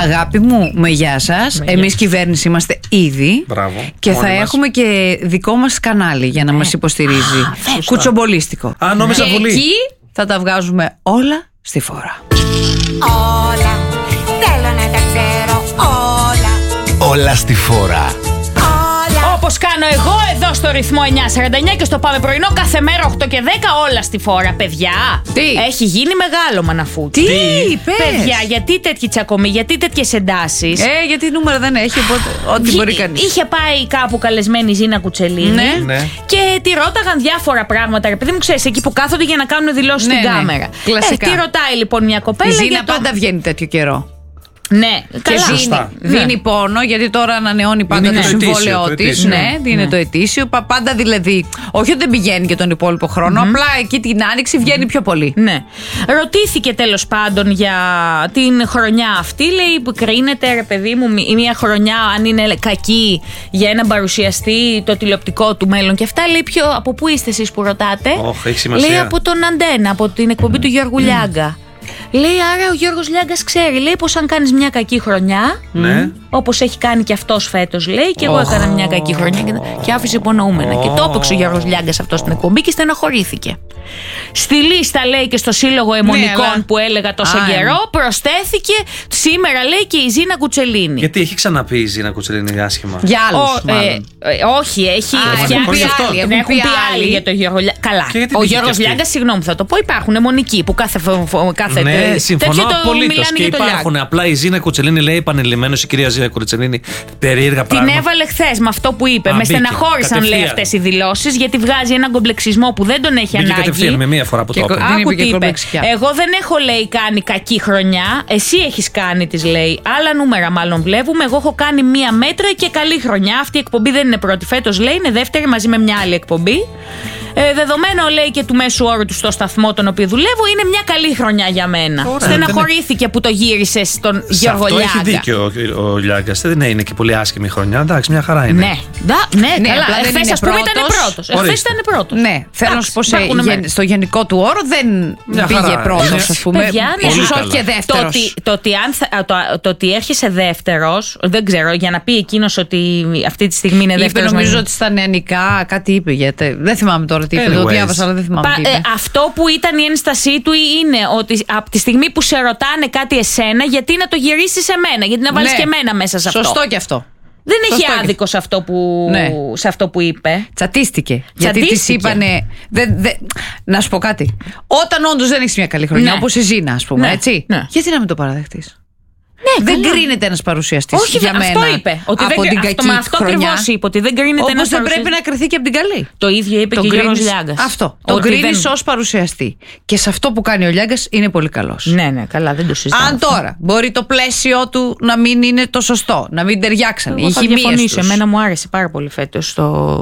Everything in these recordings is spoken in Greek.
Αγάπη μου, με γεια σας. Εμείς κυβέρνηση είμαστε ήδη. Μπράβο. Και θα έχουμε και δικό μας κανάλι για να μας υποστηρίζει. Κουτσομπολίστικο. Νόμιζα και πολύ. εκεί θα τα βγάζουμε όλα στη φόρα. Όλα, θέλω να τα ξέρω όλα. Όλα στη φόρα. Όπως κάνω εγώ εδώ στο ρυθμό 949 και στο Πάμε Πρωινό κάθε μέρα 8 και 10 όλα στη φόρα. Παιδιά, Τι? Έχει γίνει μεγάλο μαναφούτι. Τι είπες? Παιδιά, γιατί τέτοιοι τσακωμοί, γιατί τέτοιες εντάσεις? Γιατί νούμερο δεν έχει, οπότε ό,τι μπορεί κανείς. Είχε πάει κάπου καλεσμένη η Ζήνα Κουτσελίνη Ναι. και τη ρώταγαν διάφορα πράγματα. Ρε παιδί μου, ξέρεις, εκεί που κάθονται για να κάνουν δηλώσεις στην κάμερα. Κλασικά. Τη ρωτάει λοιπόν μια κοπέλα. Η Ζήνα πάντα βγαίνει τέτοιο καιρό. Ναι, Και καλά. δίνει πόνο, γιατί τώρα ανανεώνει πάντα Είναι το το ετήσιο, συμβόλαιό το της. ετήσιο. Ναι, δίνει το ετήσιο. Πάντα δηλαδή. Όχι ότι δεν πηγαίνει και τον υπόλοιπο χρόνο, απλά εκεί την άνοιξη βγαίνει πιο πολύ. Ναι. Ρωτήθηκε τέλος πάντων για την χρονιά αυτή. Λέει που κρίνεται, ρε παιδί μου, μια χρονιά αν είναι κακή για έναν παρουσιαστή, το τηλεοπτικό του μέλλον και αυτά. Λέει από πού είστε εσείς που ρωτάτε? Έχει σημασία. Λέει από τον Αντένα, από την εκπομπή του Γιώργου Λιάγκα. Λέει άρα ο Γιώργος Λιάγκας ξέρει. Λέει πως αν κάνεις μια κακή χρονιά, όπως έχει κάνει και αυτός φέτος, λέει, και εγώ έκανα μια κακή χρονιά και άφησε υπονοούμενα. Και το έπαιξε ο Γιώργος Λιάγκας αυτό στην εκπομπή και στεναχωρήθηκε. Στη λίστα, λέει, και στο σύλλογο αιμονικών που έλεγα τόσο καιρό, προσθέθηκε σήμερα, λέει, και η Ζήνα Κουτσελίνη. Γιατί έχει ξαναπεί η Ζήνα Κουτσελίνη άσχημα? Για άλλους, μάλλον. Όχι, έχει φτιάξει άλλοι. Έχουν πει άλλοι για τον Γιώργο Λιάγκα. Καλά. Ο Γιώργος Λιάγκας, συγγνώμη, θα το πω, υπάρχουν αιμονικοί που κάθε Ναι, συμφωνώ απολύτως. Και υπάρχουν. υπάρχουν. Απλά η Ζήνα Κουτσελίνη λέει επανειλημμένως, η κυρία Ζήνα Κουτσελίνη, περίεργα πράγματα. Την έβαλε χθες με αυτό που είπε. Με στεναχώρησαν, λέει, αυτές οι δηλώσεις, γιατί βγάζει έναν κομπλεξισμό που δεν τον έχει ανάγκη. Κατευθείαν με μία φορά που το είπε. Άκου τι είπε. Εγώ δεν έχω, λέει, κάνει κακή χρονιά. Εσύ έχεις κάνει, της λέει. Άλλα νούμερα μάλλον βλέπουμε. Εγώ έχω κάνει μία μέτρα και καλή χρονιά. Αυτή η εκπομπή δεν είναι πρώτη φέτος, λέει. Είναι δεύτερη μαζί με μια άλλη εκπομπή. Δεδομένο, λέει, και του μέσου όρου του στο σταθμό τον οποίο δουλεύω, είναι μια καλή χρονιά για μένα. Στεναχωρήθηκε που το γύρισε στον Γιώργο Λιάγκα. Έχει δίκιο ο Λιάγκας. Δεν είναι και πολύ άσχημη χρονιά. Εντάξει, μια χαρά είναι. Ναι, καλά. Εχθές, ας πούμε, ήταν πρώτος. Ναι, θέλω να σου πω στο γενικό του όρο δεν πήγε πρώτος, ας πούμε. Ίσως όχι και δεύτερος. Το ότι έρχεσαι δεύτερος, δεν ξέρω, για να πει εκείνος ότι αυτή τη στιγμή είναι δεύτερος. Νομίζω ότι στα νεανικά κάτι είπε. Δεν θυμάμαι τώρα τι είπε. Το διάβασα, αλλά δεν θυμάμαι τι είπε. Αυτό που ήταν η ένστασή του είναι ότι από τη στιγμή που σε ρωτάνε κάτι εσένα, γιατί να το γυρίσεις σε μένα, γιατί να βάλεις και εμένα μέσα σε αυτό. Σωστό και αυτό. Δεν έχει άδικο σε αυτό που είπε. Τσατίστηκε. Γιατί της είπανε. Να σου πω κάτι. Όταν όντως δεν έχεις μια καλή χρονιά, όπως η Ζήνα, ας πούμε, έτσι. Γιατί να μην το παραδεχτείς? Δεν κρίνεται ένας παρουσιαστής για μένα. Αυτό είπε. Ότι από την κακή αυτό χρονιά. ακριβώς είπε. Ότι δεν κρίνεται ένας παρουσιαστής. Όπως δεν πρέπει να κριθεί και από την καλή. Το ίδιο είπε και ο Γιώργος Λιάγκας. Αυτό. Τον κρίνεις ως παρουσιαστή. Και σε αυτό που κάνει ο Λιάγκας είναι πολύ καλός. Ναι, καλά, δεν το συζητάω. Αν τώρα μπορεί το πλαίσιο του να μην είναι το σωστό, να μην ταιριάξαν οι χημίες τους. Εμένα μου άρεσε πάρα πολύ φέτος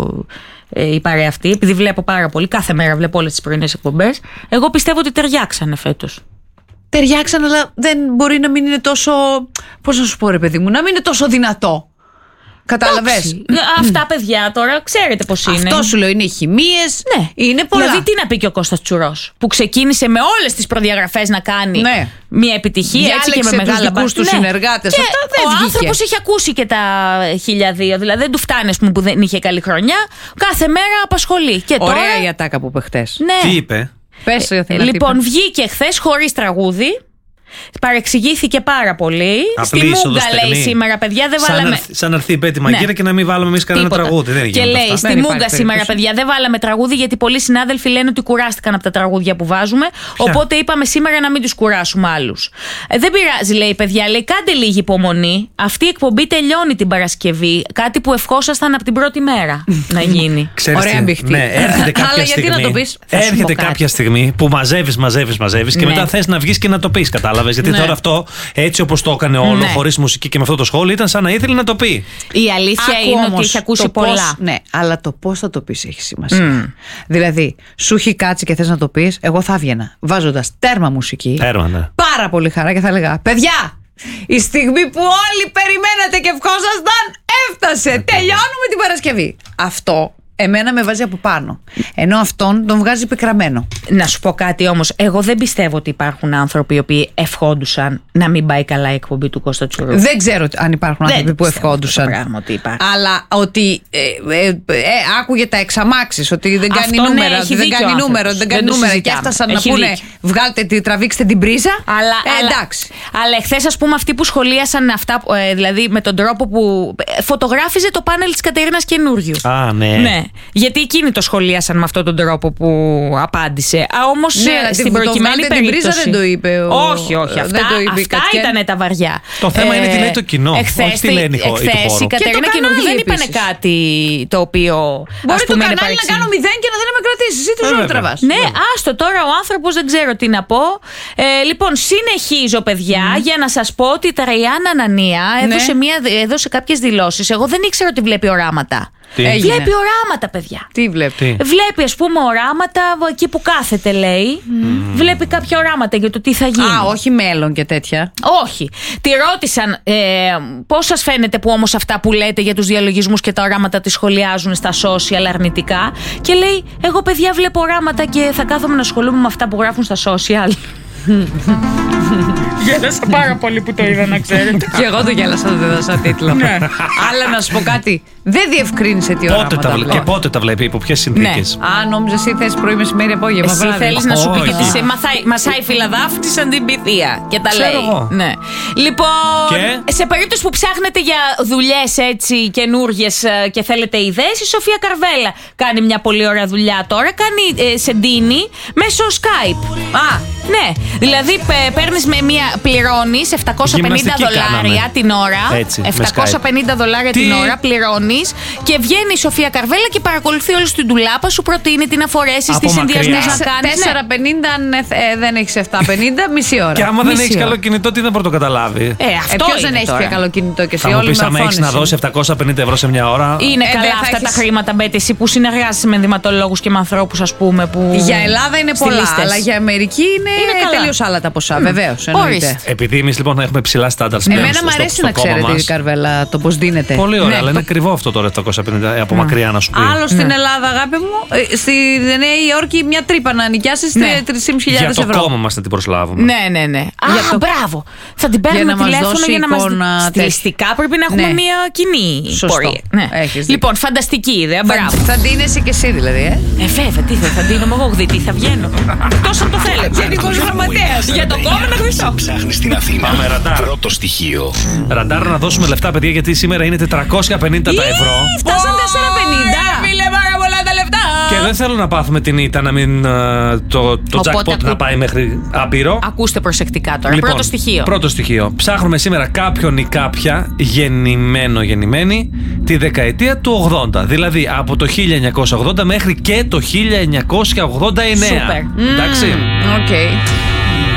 η παρέα αυτή, επειδή βλέπω πάρα πολύ. Κάθε μέρα βλέπω όλες τις πρωινές εκπομπές. Εγώ πιστεύω ότι ταιριάξανε φέτος. Ταιριάξαν, αλλά δεν μπορεί να μην είναι τόσο. Πώς να σου πω, ρε παιδί μου, να μην είναι τόσο δυνατό. Κατάλαβες. Αυτά, παιδιά, τώρα ξέρετε πώς είναι. Αυτό σου λέω, είναι οι χημίες. Ναι. Είναι πολλά. Δηλαδή, τι να πει και ο Κώστας Τσουρός, που ξεκίνησε με όλες τις προδιαγραφές να κάνει μια επιτυχία. Διάλεξε έτσι και με μεγάλα τους δικούς του συνεργάτες. Και αυτά δεν ο βγήκε. άνθρωπος έχει ακούσει και τα 1002. Δηλαδή, δεν του φτάνει, ας πούμε, που δεν είχε καλή χρονιά. Κάθε μέρα απασχολεί. Και ωραία τώρα, η ατάκα που είπε χτες. Ναι. Τι είπε? Λοιπόν, βγήκε χθες χωρίς τραγούδι. Παρεξηγήθηκε πάρα πολύ. Στη Μούγκα, λέει, σήμερα, παιδιά, δεν βάλαμε. Σαν να έρθει η Πέτη Μαγκύρα και να μην βάλαμε εμείς κανένα τραγούδι. Δεν και λέει, στη Μούγκα σήμερα, παιδιά, δεν βάλαμε τραγούδι, γιατί πολλοί συνάδελφοι λένε ότι κουράστηκαν από τα τραγούδια που βάζουμε. Οπότε είπαμε σήμερα να μην τους κουράσουμε άλλους. Δεν πειράζει, λέει, παιδιά, λέει, κάντε λίγη υπομονή. Αυτή η εκπομπή τελειώνει την Παρασκευή. Κάτι που ευχόσασταν από την πρώτη μέρα να γίνει. Ωραία μπιχτή. Έρχεται κάποια στιγμή που μαζεύεις και μετά θες να βγεις και να το πεις. Γιατί τώρα αυτό, έτσι όπως το έκανε όλο, χωρίς μουσική και με αυτό το σχόλιο, ήταν σαν να ήθελε να το πει. Η αλήθεια είναι ότι έχει ακούσει πολλά. Ναι, αλλά το πώς θα το πεις έχει σημασία. Δηλαδή, σου έχει κάτσει και θες να το πεις, εγώ θα έβγαινα βάζοντας τέρμα μουσική. Πάρα πολύ χαρά και θα έλεγα: παιδιά, η στιγμή που όλοι περιμένατε και ευχόσασταν έφτασε. Τελειώνουμε την Παρασκευή. Αυτό Εμένα με βάζει από πάνω. Ενώ αυτόν τον βγάζει πικραμένο. Να σου πω κάτι όμως. Εγώ δεν πιστεύω ότι υπάρχουν άνθρωποι οι οποίοι ευχόντουσαν να μην πάει καλά η εκπομπή του Κώστα Τσουρού. Δεν ξέρω αν υπάρχουν άνθρωποι που ευχόντουσαν. Αλλά ότι άκουγε τα εξαμάξεις, ότι δεν κάνει νούμερα, ότι δεν κάνει νούμερο, δεν κάνει νούμερα. Και έφτασαν να πούνε βγάλτε, τραβήξτε την πρίζα. Εντάξει. Αλλά εχθές, ας πούμε, αυτοί που σχολίασαν αυτά, δηλαδή με τον τρόπο που φωτογράφιζε το πάνελ της Κατερίνας Καινούριου. Ναι. Γιατί εκείνοι το σχολίασαν με αυτόν τον τρόπο που απάντησε. Όμως στην προκειμένη περίπτωση. Την πρίζα δεν το είπε. Όχι. Αυτά ήταν τα βαριά. Το θέμα είναι τι λέει το κοινό. Όχι τι λένε οι χώροι. Εχθές η Κατερίνα Καινούριου δεν είπανε κάτι το οποίο. Μπορεί το κανάλι να κάνω 0 και να δεν με κρατήσει. Εσύ το ζώο τραβάς. Ναι, άστο τώρα ο άνθρωπος, δεν ξέρω τι να πω. Λοιπόν, συνεχίζω, παιδιά, για να σας πω ότι η Τραϊάννα Ανανία έδωσε κάποιες δηλώσεις. Εγώ δεν ήξερα ότι βλέπει οράματα. Βλέπει οράματα, παιδιά. Τι βλέπει? Βλέπει, ας πούμε, οράματα εκεί που κάθεται, λέει. Βλέπει κάποια οράματα για το τι θα γίνει. Όχι μέλλον και τέτοια. Όχι. Τη ρώτησαν πώς σας φαίνεται που όμως αυτά που λέτε για τους διαλογισμούς και τα οράματα τη σχολιάζουν στα social αρνητικά. Και λέει, εγώ, παιδιά, βλέπω οράματα και θα κάθομαι να ασχολούμαι με αυτά που γράφουν στα social. Γέλασα πάρα πολύ που το είδα, να ξέρετε. Και εγώ το γέλασα, δεν έδωσα τίτλο. Αλλά να σου πω κάτι. Δεν διευκρίνησε τι οράματα βλέπει. Και πότε τα βλέπει, υπό ποιες συνθήκες? Νόμιζα εσύ θες πρωί, μεσημέρι, απόγευμα. Εσύ θέλεις να σου πει και τη μασάει φυλαδάφτη σαν την πυθία. Και τα λέει. Ναι. Λοιπόν, σε περίπτωση που ψάχνετε για δουλειές έτσι καινούργιες και θέλετε ιδέες, η Σοφία Καρβέλα κάνει μια πολύ ωραία δουλειά τώρα. Κάνει σεντίνι μέσω Skype. Ναι. Δηλαδή παίρνεις πληρώνεις $750 την ώρα. $750 την ώρα πληρώνεις και βγαίνει η Σοφία Καρβέλα και παρακολουθεί όλη την ντουλάπα σου, προτείνει τι να φορέσεις, τι συνδυασμούς να κάνεις. 450 αν δεν έχεις 750, μισή ώρα. Και άμα δεν έχεις καλό κινητό, τι δεν μπορεί να το καταλάβει. Ποιος δεν έχει πια καλό κινητό και εσύ? Θα μου πεις, άμα έχεις να δώσει €750 σε μια ώρα. Είναι καλά αυτά τα χρήματα, Μπέτη, εσύ που συνεργάζεσαι με ενδυματολόγους και με ανθρώπους, ας πούμε. Που... Για Ελλάδα είναι πολλά, αλλά για Αμερική είναι τελείως άλλα τα ποσά, βεβαίως. Επειδή εμείς λοιπόν έχουμε ψηλά στάνταρ. Εμένα μου αρέσει να ξέρετε η Καρβέλα το πώς δίνεται. Πολύ ωραία, αλλά είναι ακριβό αυτό τώρα 750 από μακριά να σου πει. Άλλο στην Ελλάδα, αγάπη μου, στη Νέα Υόρκη μια τρύπα να νοικιάσεις 3.500 ευρώ. Για το κόμμα μας να την προσλάβουμε. Ναι. Μπράβο. Θα την παίρνουμε τηλέφωνο για να μας δώσει. Στιλιστικά πρέπει να έχουμε μια κοινή πορεία. Λοιπόν, φανταστική ιδέα. Μπράβο. Θα ντύνεσαι και εσύ δηλαδή. Βέβαια, τι θα ντύνομαι εγώ, γδυτή θα βγαίνω. Τόσο το θέλετε. Γενικός γραμματέας. Για το κόμμα να γδυτώ. Ψάχνεις στην Αθήνα. Πάμε ραντάρ. Πρώτο στοιχείο. Ραντάρ να δώσουμε λεφτά, παιδιά, γιατί σήμερα είναι 450 τα ευρώ. Φτάσαν 450. Φίλε, πάρα πολλά τα λεφτά. Και δεν θέλω να πάθουμε την ήττα, να μην το jackpot να πάει μέχρι άπειρο. Ακούστε προσεκτικά τώρα. Λοιπόν, πρώτο στοιχείο. Ψάχνουμε σήμερα κάποιον ή κάποια γεννημένη τη δεκαετία του 80. Δηλαδή από το 1980 μέχρι και το 1989. Σούπερ. Εντάξει. Okay.